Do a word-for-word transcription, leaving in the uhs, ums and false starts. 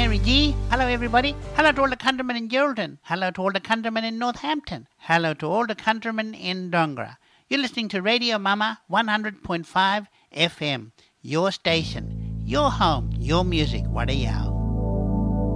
Mary G. Hello, everybody. Hello to all the countrymen in Geraldton. Hello to all the countrymen in Northampton. Hello to all the countrymen in Dongra. You're listening to Radio Mama one hundred point five F M. Your station, your home, your music. What a yow.